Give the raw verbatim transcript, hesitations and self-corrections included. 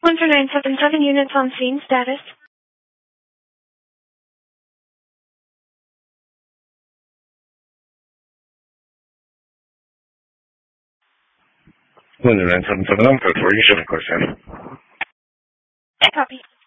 Hunter nine seven seven units on scene, status. Hunter nine seven seven, I'm code four, you should of course, sir. Copy.